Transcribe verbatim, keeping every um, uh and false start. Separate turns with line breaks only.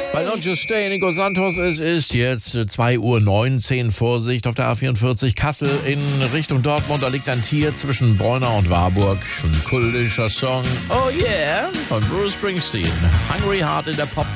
Bei Don't You Stay, Nico Santos, es ist jetzt zwei Uhr neunzehn, Vorsicht auf der A vierundvierzig Kassel in Richtung Dortmund, da liegt ein Tier zwischen Bräunau und Warburg. Ein kultischer Song, oh yeah, von Bruce Springsteen. Hungry Heart in der Pop